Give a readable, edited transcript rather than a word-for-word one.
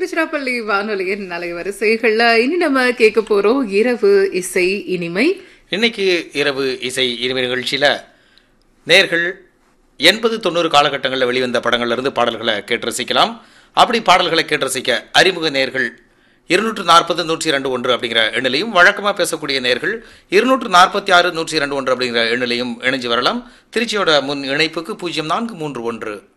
திருச்சிராப்பள்ளி வானொலியின் அலைவரிசைகள்ல இனி நம்ம கேட்க போறோம் இரவு இசை இனிமை. இன்னைக்கு இரவு இசை இனிமை நிகழ்ச்சியில நேர்கள் 80-90 காலகட்டங்களில் வெளிவந்த படங்கள்ல இருந்து பாடல்களை கேட்டு ரசிக்கலாம். அப்படி பாடல்களை கேட்டு ரசிக்க அறிமுக நேர்கள் 240-102-1 அப்படிங்கிற எண்ணிலையும், வழக்கமாக பேசக்கூடிய நேர்கள் 246-102-1 அப்படிங்கிற எண்ணிலையும் இணைஞ்சு வரலாம். திருச்சியோட முன் இணைப்புக்கு 0431